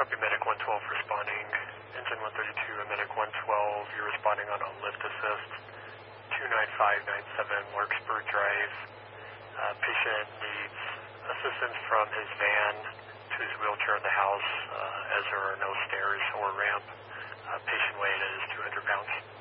copy, Medic 112 responding. Engine 132 and Medic 112, you're responding on a lift assist. 29597 Larkspur Drive. Patient needs assistance from his van to his wheelchair in the house as there are no stairs or ramp. Patient weight is 200 pounds.